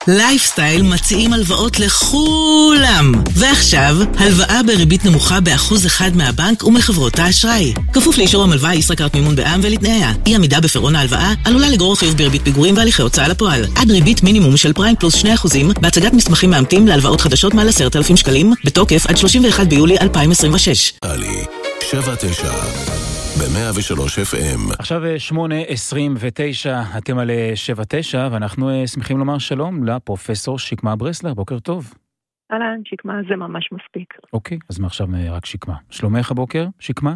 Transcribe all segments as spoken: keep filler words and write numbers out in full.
לייפסטייל מציעים הלוואות לכולם. ועכשיו, הלוואה בריבית נמוכה באחוז אחד מהבנק ומחברות האשראי. כפוף לאישור המלווה ישראכרט מימון בע"מ ולתנאיה. אי עמידה בפירעון ההלוואה עלולה לגרור חיוב בריבית פיגורים והליכי הוצאה לפועל. עד ריבית מינימום של פריים פלוס שני אחוזים בהצגת מסמכים מאמתים להלוואות חדשות מעל עשרת אלפים שקלים, בתוקף עד שלושים ואחד ביולי אלפיים עשרים ושש. עלי, שבע תשע, ב-מאה ושלוש אף אם. עכשיו שמונה עשרים ותשע, אתם על שבע תשע, ואנחנו שמחים לומר שלום לפרופסור שקמה ברסלר, בוקר טוב. אהלן, שקמה, זה ממש מספיק. אוקיי, אז מעכשיו רק שקמה. שלומך הבוקר, שקמה?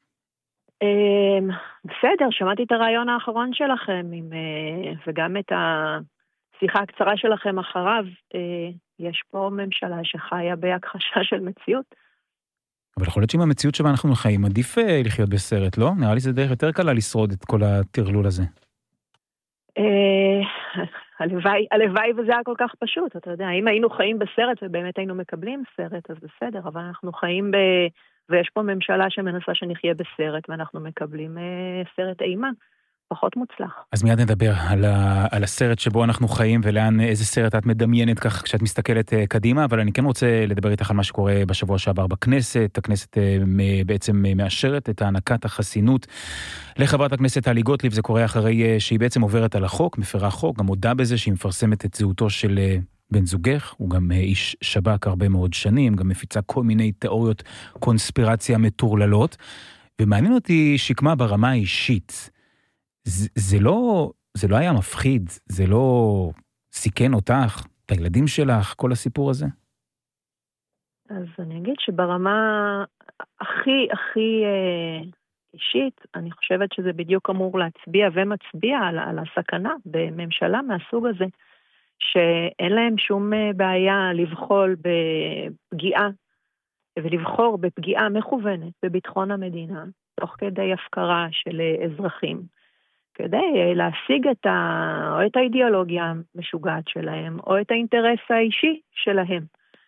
בסדר, שמעתי את הרעיון האחרון שלכם, וגם את השיחה הקצרה שלכם אחריו. יש פה ממשלה שחיה בהכחשה של מציאות. אבל יכול להיות שעם המציאות שבה אנחנו חיים, עדיף לחיות בסרט, לא? נראה לי זה דרך יותר קלה לשרוד את כל התרלול הזה. הלוואי, הלוואי וזה היה כל כך פשוט, אתה יודע, אם היינו חיים בסרט ובאמת היינו מקבלים סרט, אז בסדר, אבל אנחנו חיים ב... ויש פה ממשלה שמנסה שנחיה בסרט, ואנחנו מקבלים סרט אימה. פחות מוצלח. אז מיד נדבר על, ה, על הסרט שבו אנחנו חיים, ולאן, איזה סרט את מדמיינת כך כשאת מסתכלת uh, קדימה, אבל אני כן רוצה לדבר איתך על מה שקורה בשבוע שעבר בכנסת. הכנסת uh, בעצם uh, מאשרת את הענקת החסינות לחברת הכנסת טלי גוטליב. זה קורה אחרי uh, שהיא בעצם עוברת על החוק, מפרה חוק, גם הודעה בזה שהיא מפרסמת את זהותו של uh, בן זוגך, הוא גם uh, איש שב"כ הרבה מאוד שנים, גם מפיצה כל מיני תיאוריות קונספירציה מטורללות, ומעניין אותי שקמה ברמה האישית. זה, זה לא, זה לא היה מפחיד, זה לא סיכן אותך, את הילדים שלך, כל הסיפור הזה? אז אני אגיד שברמה הכי, הכי אה, אישית, אני חושבת שזה בדיוק אמור להצביע ומצביע על, על הסכנה בממשלה מהסוג הזה, שאין להם שום בעיה לבחול בפגיעה, ולבחור בפגיעה מכוונת בביטחון המדינה, תוך כדי הפקרה של אזרחים, כדי להשיג את, ה... או את האידיאולוגיה המשוגעת שלהם, או את האינטרס האישי שלהם.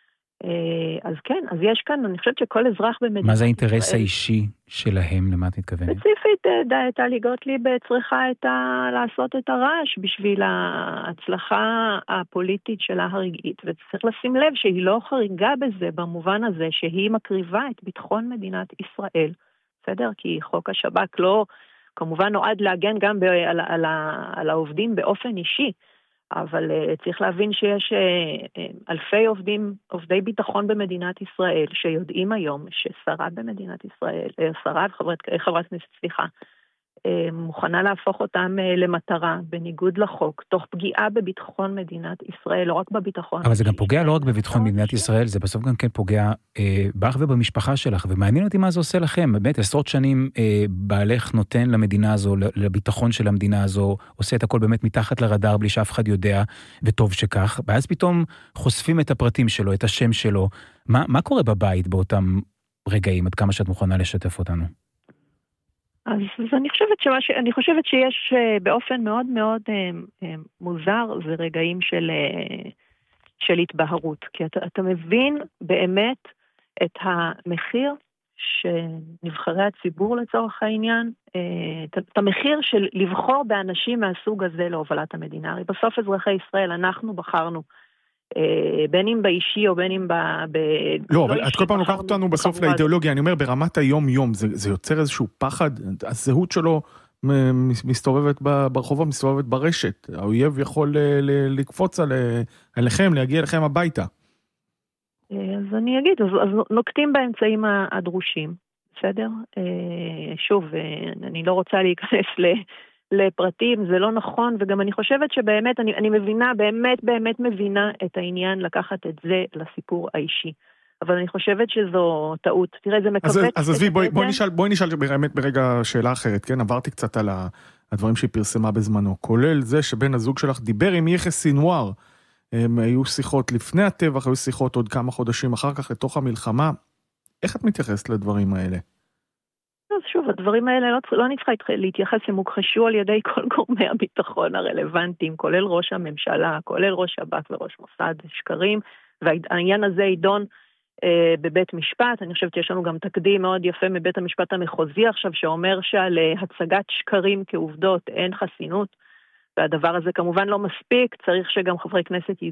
אז כן, אז יש כאן, אני חושבת שכל אזרח במדינת... מה זה האינטרס האישי שלהם? למה את מתכוונת? ספציפית, טלי גוטליב צריכה את ה... לעשות את הרעש בשביל ההצלחה הפוליטית שלה הרגעית, וצריך לשים לב שהיא לא חריגה בזה, במובן הזה שהיא מקריבה את ביטחון מדינת ישראל. בסדר? כי חוק השב"כ לא... כמובן נועד להגן גם ב- על, על, על העובדים באופן אישי, אבל uh, צריך להבין שיש uh, אלפי עובדים, עובדי ביטחון במדינת ישראל, שיודעים היום ששרה במדינת ישראל, uh, שרה וחברת חברת כנסת, סליחה, uh, מוכנה להפוך אותם uh, למטרה, בניגוד לחוק, תוך פגיעה בביטחון מדינת ישראל, לא רק בביטחון. אבל זה גם פוגע לא רק בביטחון מדינת ישראל, זה בסוף גם כן פוגע אה, בך ובמשפחה שלך, ומעניין אותי מה זה עושה לכם. באמת, עשרות שנים אה, בעלך נותן למדינה הזו, לביטחון של המדינה הזו, עושה את הכל באמת מתחת לרדאר, בלי שאף אחד יודע, וטוב שכך, ואז פתאום חושפים את הפרטים שלו, את השם שלו. מה, מה קורה בבית באותם רגעים, עד כמה שאת מוכנה לשתף אותנו? אז, אז אני חושבת שמה ש... אני חושבת שיש באופן מאוד מאוד אה, אה, מוזר, זה רגעים של, אה, של התבהרות. כי אתה, אתה מבין באמת את המחיר שנבחרי הציבור לצורך העניין, אה, את, את המחיר של לבחור באנשים מהסוג הזה להובלת המדינה. הרי בסוף אזרחי ישראל, אנחנו בחרנו, בין אם באישי או בין אם ב... לא, אבל את כל פעם לוקחת אותנו בסוף לאידיאולוגיה, אני אומר, ברמת היום-יום, זה יוצר איזשהו פחד, הזהות שלו מסתובבת ברחובות, מסתובבת ברשת, האויב יכול לקפוץ עליכם, להגיע לכם הביתה. אז אני אגיד, אז נוקטים באמצעים הדרושים, בסדר? שוב, אני לא רוצה להיכנס ל... לפרטים, זה לא נכון, וגם אני חושבת שבאמת, אני, אני מבינה, באמת, באמת מבינה את העניין לקחת את זה לסיפור האישי. אבל אני חושבת שזו טעות. תראה, זה מקבץ... אז, אז עזבי, בואי, בואי נשאל, בואי נשאל באמת ברגע שאלה אחרת, כן? עברתי קצת על הדברים שהיא פרסמה בזמנו, כולל זה שבן הזוג שלך דיבר עם יחיא סינואר, הם היו שיחות לפני הטבח, היו שיחות עוד כמה חודשים אחר כך לתוך המלחמה. איך את מתייחסת לדברים האלה? אז שוב, הדברים האלה לא, לא נצטרך להתייחס, הם הוכחשו על ידי כל גורמי הביטחון הרלוונטיים, כולל ראש הממשלה, כולל ראש שב"כ וראש מוסד שקרים, והעניין הזה יידון אה, בבית משפט. אני חושבת שיש לנו גם תקדים מאוד יפה מבית המשפט המחוזי עכשיו, שאומר שעל אה, הצגת שקרים כעובדות אין חסינות, והדבר הזה כמובן לא מספיק, צריך שגם חברי כנסת